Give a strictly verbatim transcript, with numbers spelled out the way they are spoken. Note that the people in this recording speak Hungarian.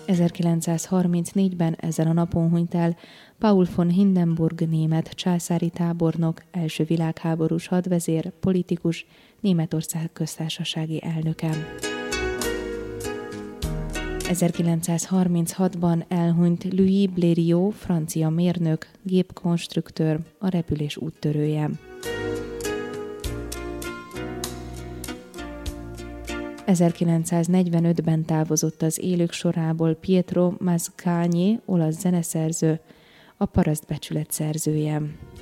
ezerkilencszázharmincnégyben ezen a napon hunyt el Paul von Hindenburg német császári tábornok, első világháborús hadvezér, politikus, Németország köztársasági elnöke. ezerkilencszázharminchatban elhunyt Louis Blériot, francia mérnök, gépkonstruktőr, a repülés úttörője. ezerkilencszáznegyvenötben távozott az élők sorából Pietro Mascagni, olasz zeneszerző, a Parasztbecsület szerzője.